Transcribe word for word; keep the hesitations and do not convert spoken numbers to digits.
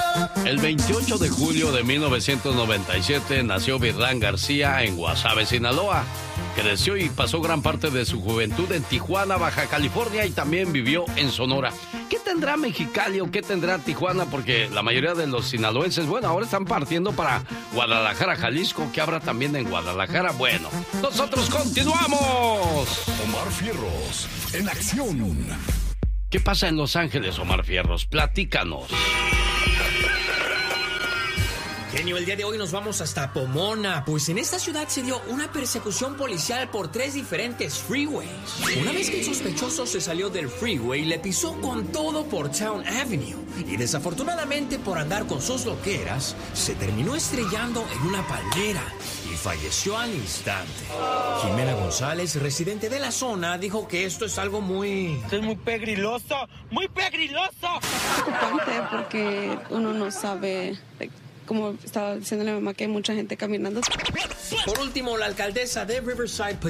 El veintiocho de julio de mil novecientos noventa y siete nació Virlán García en Guasave, Sinaloa. Creció y pasó gran parte de su juventud en Tijuana, Baja California, y también vivió en Sonora. ¿Qué tendrá Mexicali o qué tendrá Tijuana? Porque la mayoría de los sinaloenses, bueno, ahora están partiendo para Guadalajara, Jalisco. ¿Qué habrá también en Guadalajara? Bueno, nosotros continuamos. Omar Fierros, en acción. ¿Qué pasa en Los Ángeles, Omar Fierros? Platícanos. Genio, el día de hoy nos vamos hasta Pomona, pues en esta ciudad se dio una persecución policial por tres diferentes freeways. Una vez que el sospechoso se salió del freeway, le pisó con todo por Town Avenue y desafortunadamente por andar con sus loqueras, se terminó estrellando en una palmera y falleció al instante. Jimena González, residente de la zona, dijo que esto es algo muy... Esto es muy pegriloso, muy pegriloso. Preocupante porque uno no sabe... Como estaba diciendo la mamá, que hay mucha gente caminando. Por último, la alcaldesa de Riverside